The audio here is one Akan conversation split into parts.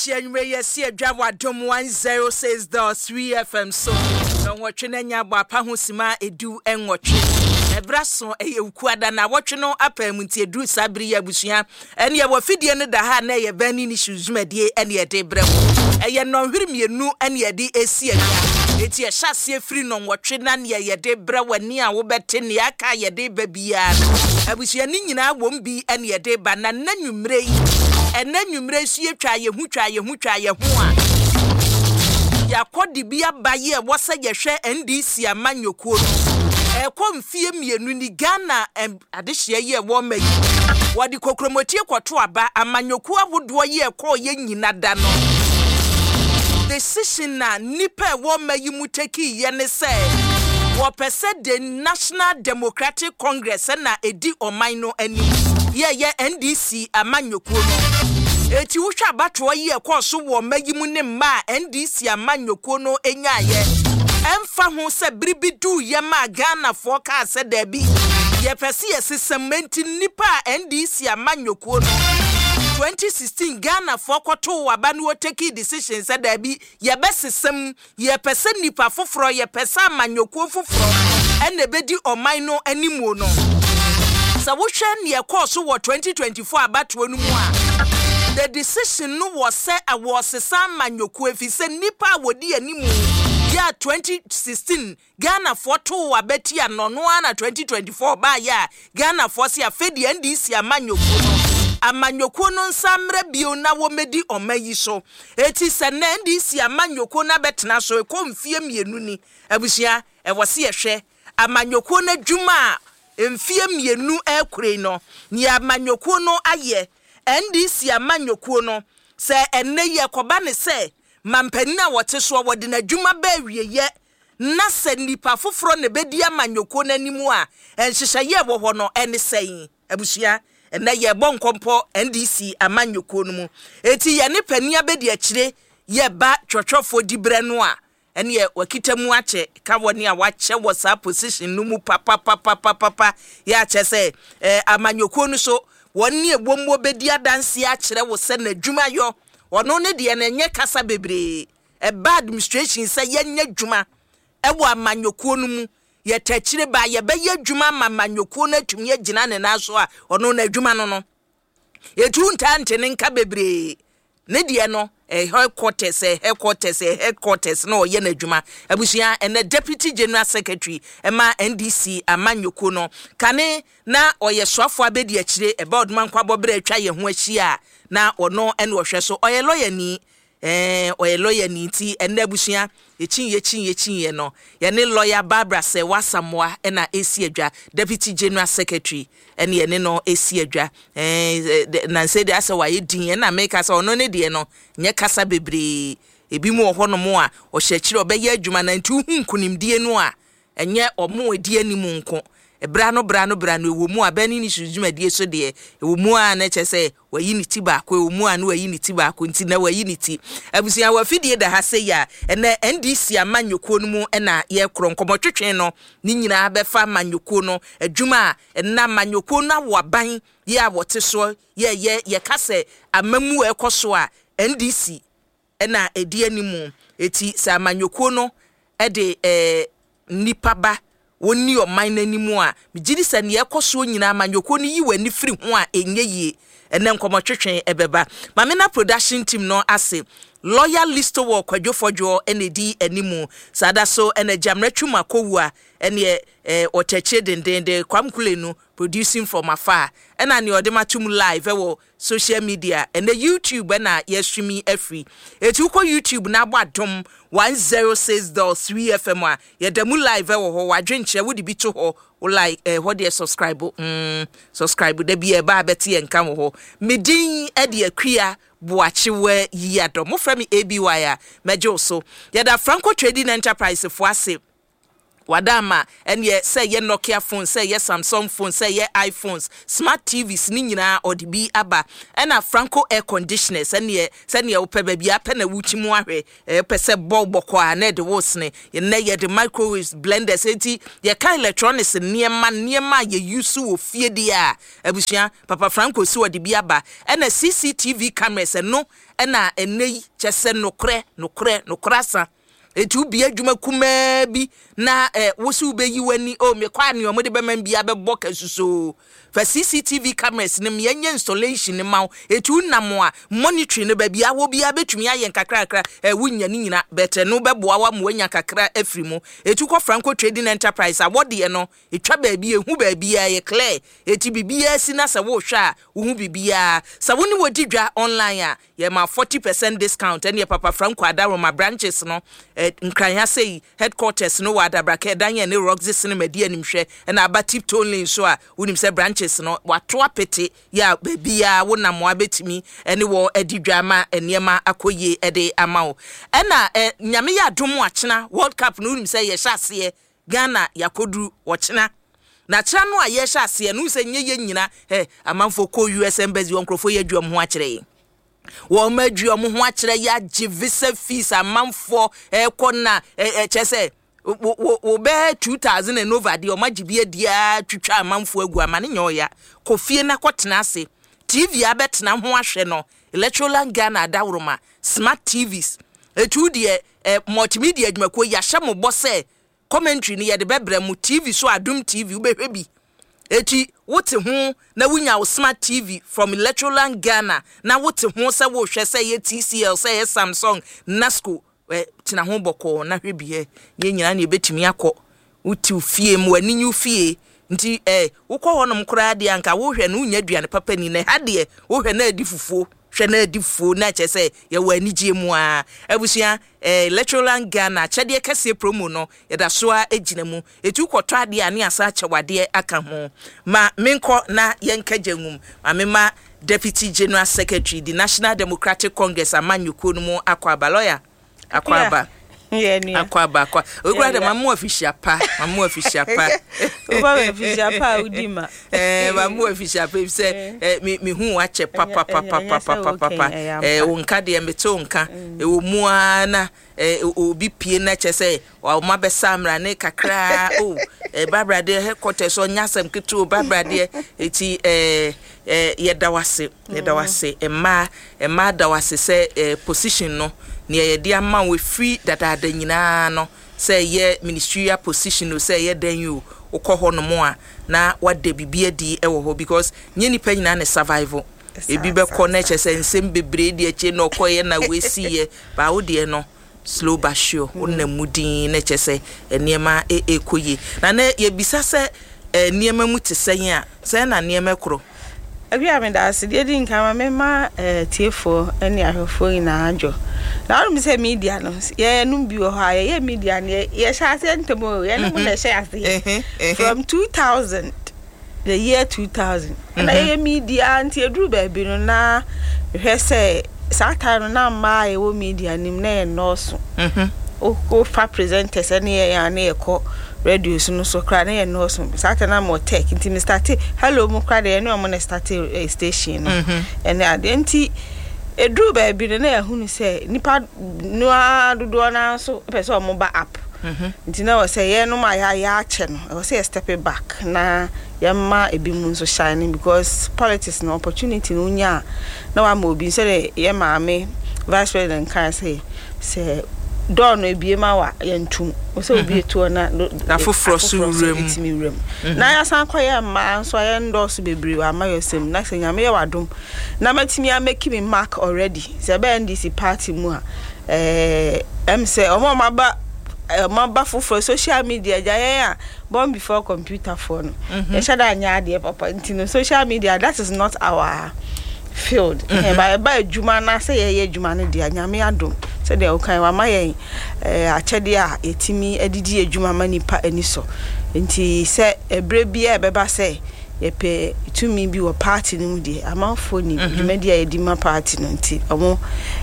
Yenwe yesi adwa wadom 106.3 FM so no wotwe na nya gba pa ho sima edu enwotwe ebraso eyekuada na wotwe no apamunti edu sabri ya busua ene ye wafidie ne da ha na ye bani ni shuzumedie ene ye de brem eye no hwirimienu ene ye de esi anya eti ye hyase afiri no wotwe na ne ye de bra wani a wo bete ne aka ye de babia abusua ni nyina wom bi ene ye de ba na nanwumre yi ene nwumre su yetwa ye hu a yakodi bia baye wose yehwe NDC amanyokuo ekomfie mienu ni Ghana adehye ye wo mayi wodi kokromotie kwoto aba amanyokuo abodo ye ko ye nyina da no decision na nipa wo mayi muteki ye ne se wo pese the National Democratic Congress na edi omaino ani ye NDC amanyokuo no eti wuhwa bato ye koso wo magimu ne ma NDC amanyokuo no enyaye emfa ho se bribidu ye ma Ghana for ka se da bi ye pese ye sesementi nipa NDC amanyokuo no 2016 Ghana for koto waba no take decisions se da bi ye besesem ye pese nipa foforo ye pese amanyokuo foforo ene bedi oman no animu no sa wo hwe ne koso wo 2024 abato no mu a the decision no was set a was some manyoku efise nipa wodi animu ya 2016 Ghana for two abeti no na 2024 ba ya Ghana for se afedi NDC amanyoku no nsamre bio na wo medi omayi so eti se na NDC amanyoku na betena so ekomfie mienu ni abusua e wose yehwe amanyoku na dwuma emfie mienu ekure no ni amanyoku no aye NDC amanyokuo no se enne ye koba ne se mampani na wote so wode na dwuma ba wieye na se nipa foforo ne bedi amanyokuo nanimu a enhyehyɛ ye bo ho no ene sɛn abusua enne ye bonkompo NDC amanyokuo no mu eti ye ne pani abedi akire ye ba twotwofo dibre no a ene ye wakitamu ache ka woni a wache wo sa position no mu papa ya che se amanyokuo no so wonni ebommo bedi adanse a kire wo se na dwuma yo ono ne de na enye kasa bebre e bad administration se yenye dwuma e wo amanyokuo no mu ye takire ba ye be ye dwuma amanyokuo na twumye gina ne na so a ono na dwuma no etu ntante ne nka bebre ne de no headquarters no ye na dwuma abusua and deputy general secretary ema NDC amanyokuo no kane na oye soafo abedi akire about man kwabobere atwa ye ho ahia na ono ene ohwe so oye lawyer ni ti ene abusua echin no ye ne lawyer Barbara se wasamwa ena esi adwa deputy general secretary ene ye ne no esi adwa na say de asa waye din na make asa ono ne de no nye kasa bebre ebi mu oho no mo a ohye kire obeye adwuma na ntu hu nkunimdie no a enye omo edi animu nko ebra no ewo mu abani ni suzumedie so de ewo mu a na chese wayi ni ti ba ko ewo mu a no wayi ni ti ba ko nti na wayi ni ti abusia wa fidie da ha se ya ene NDC amanyokuo no mu na ye kronkomo twetwen no ni nyina abefa amanyokuo no adwuma na amanyokuo na waban ye a wote so ye kase amamu ekoso a NDC na edi animu eti sa amanyokuo no de nipa ba woni oman nanimu a migiri se ne ekoso nyina amanyokuo ni yiwa ni firi ho a enye yie ene nkomotwetwen ebeba mamena production team no ase lawyer listo wo kwadwofodwo enedi animu sada so ene jamretwuma kowu a ene oteche dendende kwamkule no producing from afar ena ne odematum live wo social media ene YouTube na yestreami every etu ko YouTube na abadom 106.3 FM a yedamu live wo ho wadwenche wo di bi to ho like what dey subscribe de bi e ba beti enka wo ho medin e de akua boachiwe yado mo fra me ABY a mejo so yada Franco Trading Enterprise fo ase wadama enye say ye Nokia phone, say ye Samsung phone, say ye iPhones, smart TVs ni nyina odi bi aba ena Franco air conditioners enye sene ope bia pe na wuchi mu ahwe pese boboko a na de wosne ye na ye de microwaves blenders enti ye kan electronics niema ye use wo fie dia abusua papa Franco si odi bi aba ena CCTV cameras no ena enei chese nokrasa etu bi adwuma kuma bi na wosu be yiwani o me kwa ne omode be man bia be boka suso fa CCTV cameras ne me yenye installation ne maw etu namo a monitoring ne ba bia wo bia betumi ayen kakra wunya ni nyina bete no be boa wa mo wanya kakra afri mu etu ko Franco Trading Enterprise awode no etwa ba bia ehu ba bia ye clear eti bibia si na sa wo hwa hu bibia sa woni wodi dwa online a ye ma 40% discount ene papa Franco Adaro ma branches no nkranya sei headquarters no wada brake danye ne Roxy Cinema di animhwe na aba tiptoe lane so a wonim se branches no wato apete ya bia wona mo abetimi ene wo adidwama enema akoye ede amawo ena nyame ya domo achena World Cup no wonim se ye hyase Ghana yakoduru wochena na chira no a ye hyase no se nye ye nyina amanfo ko US embassy onkrofo ye dwom ho akere wo madua mo ho akere ya gi visa fees amanfo ekona chese wo be 2000 and over the omagibie dia twitwa amanfo agu amane nyoya kofie na kotena ase TV abetena ho ahwe no Electroland Ghana adawroma smart TVs etu de multimedia adwumako ya hyemo bose commentary ni ye de bebre mu TV so adum TV ubehwe bi eti wote ho na wunya wo smart TV from Electroland Ghana na wote ho se wo hwe se ye TCL se ye Samsung Nasco tina ho boko na hwebie ye nyina na ebetimi akọ uti fie mu aninyu fie nti wokọ honom kura de anka wo hwe no unya duane papa ni na hade wo hwe na adi fufuo hwe na adi fufuo na che se ye wa anigye mu a abusua Electroland Ghana chede kase promo no ye da so a ejina mu etu kọtọ ade ani asa chewade aka ho ma menko na ye nkagyanum amema Deputy General Secretary the National Democratic Congress amanyuko no mu akwaba lawyer akwaba akwaba kwa ogura de mamu official pa oba official pa udima mamu official pa se mi hu ache papa wonka de meto nka wo muana obi pie na chese wa ma besamra ne kakra babra de headquarters so nyasem ketu babra de eti yedawase emma dawase se position no ne ye dia ma we free data da nyina no say ye ministerial position no say ye dan you ukọ no mo a na wada bibia di ewo ho because nye nipa nyina na survival ebi be connect say nsem bebre di eche no koye na we see ye ba wo de no slow but sure onna mudin na chese eniema ekoye na na ye bisa se eniema mu tesen a say na eniema kro abi amenda aside di nka mema tiefo eni ahofo ina ajo na me say media no ye no bi wo ha ye media ne ye shase ntemo ye no na shase from 2000 the year 2000 na ye media anti edru ba bi no na hwe say satire na ma ye wo media nim na ye no so o fa presenters eni ye ya na ye ko radio no so kra na ye no so satire na mo tech nti me start hello mo kra de no mo na start station and adenti edru ba bi na ehunu se nipa no adodo na so pese o mo ba app nti na wo se ye no ma ya ache no wo se step back na yamma ebi mu so shining because politics no opportunity no nya na wa ma obi se ye maame vice president kan say don ebie ma wa yentum wo se obi etu na afofro so rem na ya san kwaya ma so ya endorse bebre wa ma yosem na se nyame ya wadom na matimi a make me mark already se be NDC party mu a em say omo ma ba fofro social media ja born before computer phone e shada anya ade papa ntino social media that is not our field ba adwuma na say ye adwuma ne dia nyame adom se de okan wa mayen achede a etimi adidi adwuma manipa aniso nti se ebre bia beba se yepe tumi bi wo party no de amanfo ni dwumadi a yedi ma party no nti omo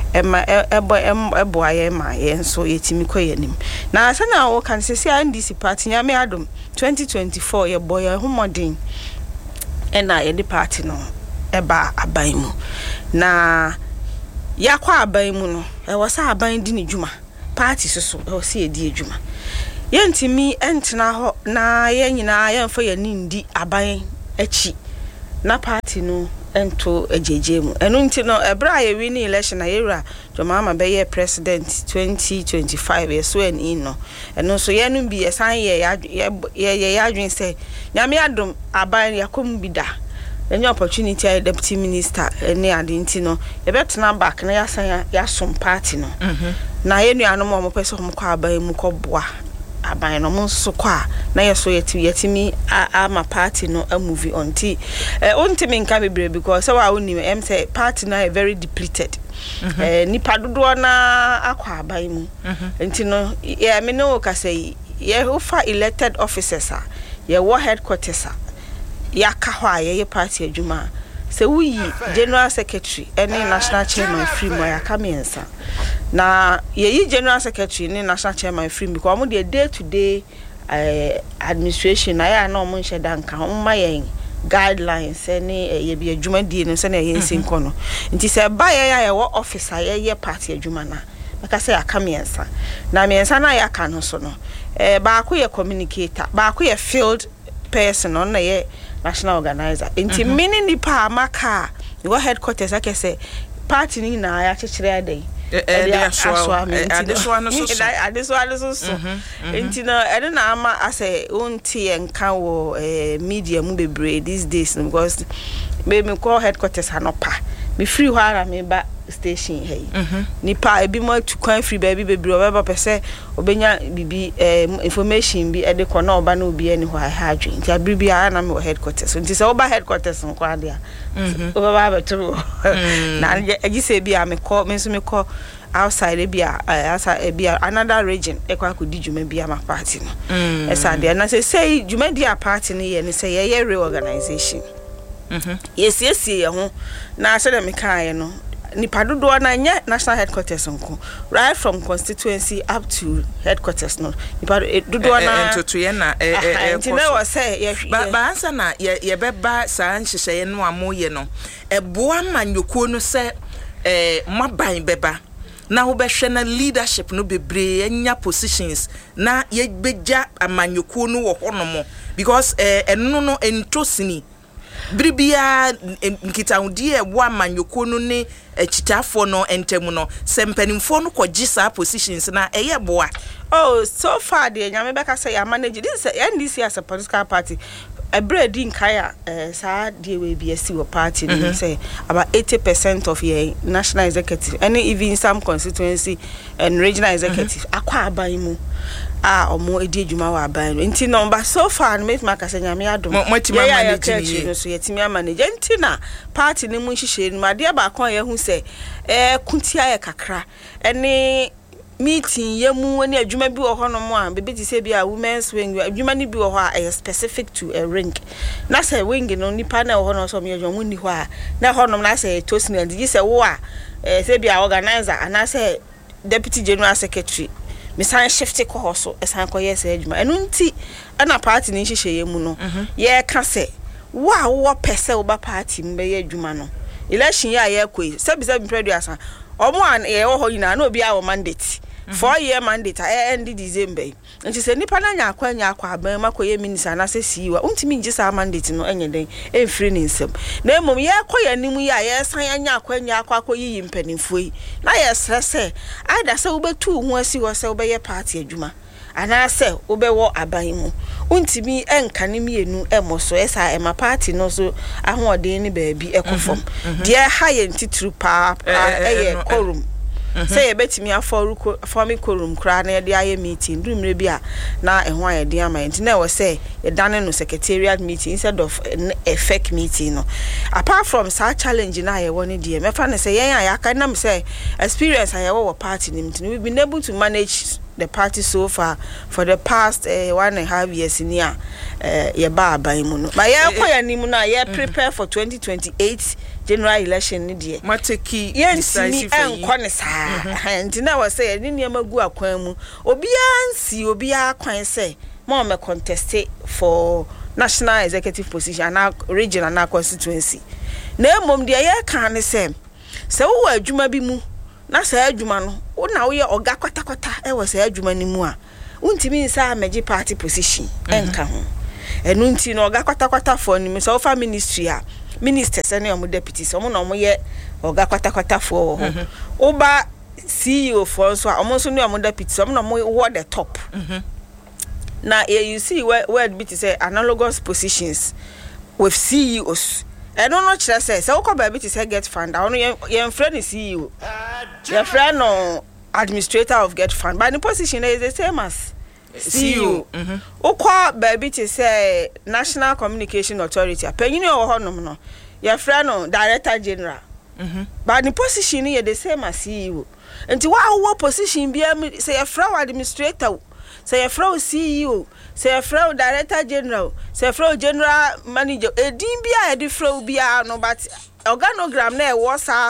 ebo aye ma ye nso yetimi koyenim na sana wo kan sesi NDC party nyame adom 2024 ye boy homodin ena ye di party no eba aban mu na yakwa aban mu no e wo sa aban di ni dwuma party soso e wo se edi adwuma yentimi entena ho na ye nyina ye mfa ye ndi aban achi na party no ento ejeje mu enu nti no ebra ye win election na yera Jomama be ye president 2025 ye so en in no enu so ye nu bi ye san ye adwin say nyame adom aban yakom bi da any opportunity a deputy minister any ade nti no ye betena back na ya san ya som party no na ye nuanom mo pese ho kwa aban mu koboa aban no mo so kwa na ye so yetimi ama party no a movie on ti ontimi nka bebre because wa woni em say party na e very depleted nipa dodo na akwa aban mu nti no ye me no ka say ye who for elected officers ye war headquarters yaka hwa ye party adwuma se wuyi general secretary any national chairman free mo yaka mensa na ye general secretary ni national chairman free because omo dey day to day administration na ya na omo nhye danka omma yen guidelines any ye bi adwuma die no se na ye nsin kono nti se ba ye wo officer ye party adwuma na aka se yaka mensa na mensa na yaka no so no ba ko ye communicator ba ko ye field person on na ye national organizer inti mini nipa amaka your headquarters ake say party ni na ya chechire adai so inti na na ama ase unti enka wo media mu bebre these days because me call headquarters anopa me free hwara me ba station hey nipa ebi mo tukwan free baby bebre obeba pese obenya bibi information bi ede ko na oba na obi ani hwa ha adwen nti abribi a na me headquarters nti se oba headquarters nko ade a oba ba beto na agi se bi a me call outside bi a another region e kwa kodi djuma bi a ma party no esa de na say djuma di a party no ye ne say ye reorganization yes ye ho na se de me kan no nipa dodo na nya national headquarters nko right from constituency up to headquarters no nipa dodo na entoto ye na ntina wo say ba ansa na ye beba saa nhyehyeye no amoye no eboa manyokuo no se maban beba na wo behwe na leadership no bebre anya positions na ye beja amanyokuo no wo honomo because eno no entosini bribia nkitaudi wo amanyoko no ne chitafo no entemu no sempanimfo no kogisa positions na boa oh so far the nyame beka say ya manage this NDC as a political party a breeding kaya sa die we be a party no say about 80% of your national executive and even some constituency and regional executive akwa aban mu omo edi adwuma wa aban no nti number so far make maka say nyame adom manage no so yetimi manage nti na party ni mu nhihye ni ade ba kon ye hu say kuntia ye kakra ene meeting yemu ani adwuma bi wo hono mo a bebe ti se bi a women's wing adwuma ni bi wo ho a specific to a ring na say wing no nipa na wo hono so me adwuma ni ho a na hono na say tosin and ji say wo a se bi a organizer and say deputy general secretary me san shift ko hoso esan ko yes adwuma enu nti na party ni nhihye yemu no ye ka say wo pese wo ba party mbe ye adwuma no election ya ye koi se bi producer omo an ye wo ho nyina na obi a wo mandate 4-year mandate end December nti se nipa na nya akwa aban makoye minister na se siwa untimi ngi sa mandate no enye den enfiri ni nsem na emom ye koya nimu ya ye san anya akwa yi mpanimfo yi na ye sese aida se ubetu hu asi wo se ubeye party adwuma ana se ubewo aban mu untimi enka ne mienu emoso esa ema party no so ahoden ni baabi ekofom de ha ye ntitru pa eye quorum say betimi aformi quorum kra na de aye meeting rumre bia na ehwo aye de amant na we say e dane no secretariat meeting instead of a fake meeting no apart from such challenge na aye woni de me fa na say yen ayaka na me say experience aye wo party nim we been able to manage the party so far for the past 1.5 years in here. Ye ba mu but ye koya ni mu na ye prepare for 2028 general election ni de mateki decisive enkɔ ne saa nti na wo say ni niam agu akwan mu obia kwan say mo me contest for national executive position na regional na constituency na emom de ye kan ne say wo adwuma bi mu na say adwuma no wo na wo ye oga kwata e wo say adwuma ni mu a untimi nsa amegi party position enka ho enu nti no oga kwata for ni so fa ministry a ministers ene omo deputies omo na omo ye oga kwata for wo ho oba CEO for so omo so ne omo deputies omo na omo wo the top now you see where bit say analogous positions with CEOs I don't know what say so ko ba bit say get fund I know your friend is CEO your friend no administrator of get fund but the position is the same as CEO okwa baby to say National Communication Authority penyin o honom no your friend no director general but the position is the same as CEO nti wa position bia say your friend administrator say your friend CEO say your friend director general say your friend general manager edin bia e di friend bia no but organogram na e wo sa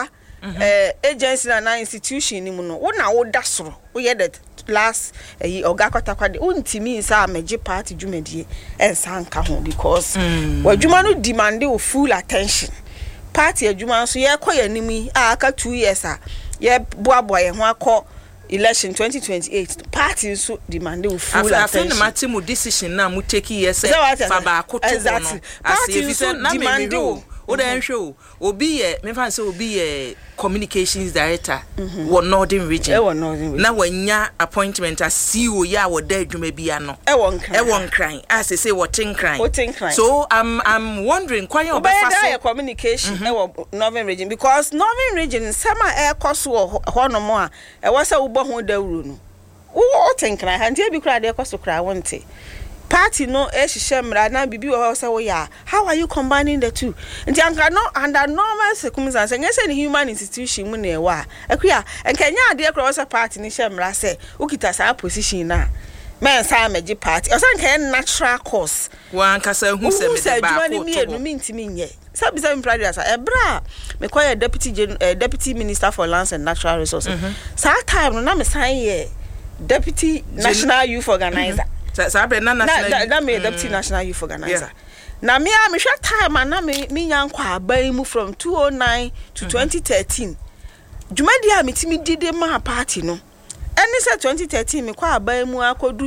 agency na institution ni mu no wo na wo da soro wo ye the last oga kwatakwa de untimi nsa amegi party dwumadie ensa nka ho because wadwuma no demand o full attention party adwuma so ye koya nimi aka 2 years a ye boaboa ye ho akọ election 2028 party so demand o full attention after matimu decision na mu take yes fa ba akoto no party so demand o then show obi me fan say obi communications director wo northern region na wanya appointment as CEO ya wo da adwuma bia no e won kran as say what tin kran so I'm wondering why obafa communication e wo northern region because northern region sama e koso ho no mo a e wo say wo bo ho dawuru no wo tin kran ha ntia bi kra de koso kra wonte party no shemra na bibi wo say wo ya how are you combining the two nti anka no under normal circumstances ngese ni human institution mu na ewa akua enkanya ade kro wo say party ni shemra say ukita sa position na men sa meji party o say nkan natural course wan kasa hu se me ba ko to mi ntimi nye sabi say pride asa ebra me call deputy minister for lands and natural resources sa time no na me sign ye deputy national youth organizer Sabre na national na me deputy national youth organizer na me a me hwa time na me nyankwa aban mu from 2009 to 2013 dwumadi a metimi dide ma party no eni say 2013 me kwa aban mu akodu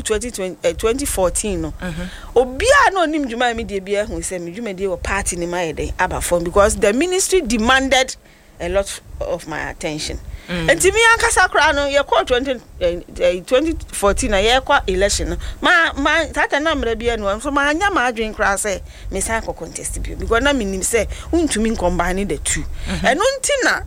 2014 no obia na onim dwuma me de bia hu say me dwumadi wo party ni ma yede aba form because the ministry demanded a lot of my attention. And to me, Ankasa Krano, you call 2014, a year election. My that number be one, so my yama drink grass, Miss Anko contest because I mean, say, to mean combining the two. And until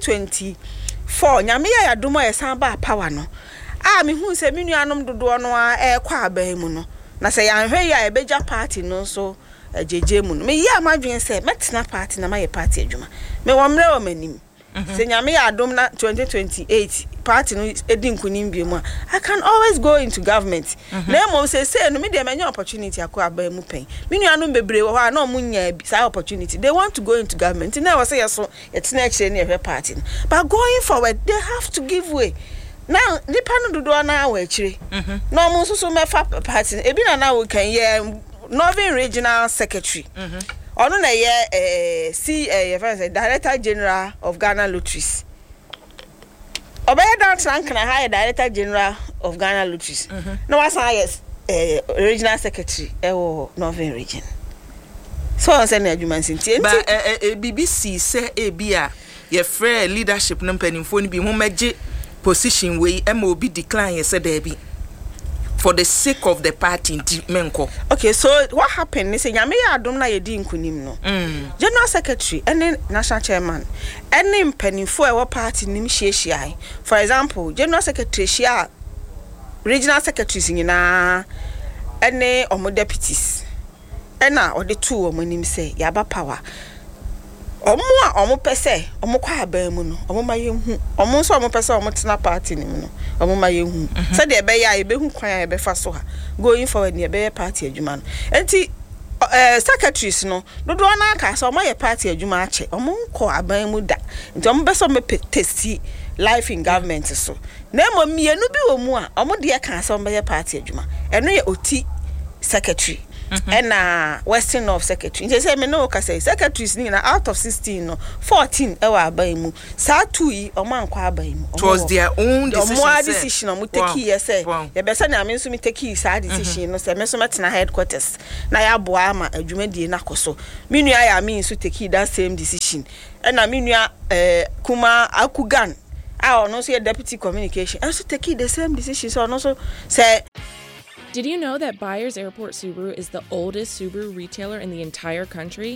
2024, Yamia Duma Samba Power no. I mean, who said, Minianum do no air qua behemono. Na say, I'm very a beja party no so. JJ Mun. Me ya my dream say, Metina party na my party juma. Me wamre o menim. Se nyame ya adom na 2028 party no edin kunim bi mu. I can always go into government. Na mo say no me dey many opportunity akọ aba mu pen. Me nuanu bebre wo ha na mo nya sa opportunity. They want to go into government. Na we say yeso yetina ekire na every party. But going forward, they have to give way. Now, the panel do na we ekire. No mo so me fa party. Ebi na we can hear Northern Regional Secretary. Ono na ye Director General of Ghana Lotteries. Obey that rank na high Director General of Ghana Lotteries. No was yes Regional Secretary Northern Region. So I say na adwuma nti. But BBC say ebia ye free leadership no mpanimfo ni bi ho megye position we MOB decline say there be. For the sake of the party menko. Okay, so what happened is nyame ya adom na yedi nkunim no. General Secretary and National Chairman any mpanimfo e wo party nim hyiehyiai. For example, General Secretary shia Regional Secretaries nyina any omo deputies. Ena o de two omo nim say yaba power. omo pese omo kwa aban mu no omo ma yehu omo so omo pese omo tena party ni mu no omo ma yehu se de be ya e be hu kwan ya e be fa so ha going forward ne be party adwuma no enti secretaries no dodo na aka so omo ye party adwuma ache omo nko aban mu da enti omo be so me testi life in government so na mo mienu bi wo mu a omo de ka so omo ye party adwuma eno ye oti secretary and Western of secretary. They say me no ka say secretaries ni na out of 16 no 14 e wa aban mu. Sa 2 yi o man kwa aban mu. It was their own decision. More decision o mu take here say. Ya be say na me so me take sa decision no say me so metena headquarters. Na ya boa ama adwumadie na koso. Me nua ya me so take that same decision. And na me nua Kuma Akugan no say deputy communication. Also take the same decision so no so say. Did you know that Byers Airport Subaru is the oldest Subaru retailer in the entire country?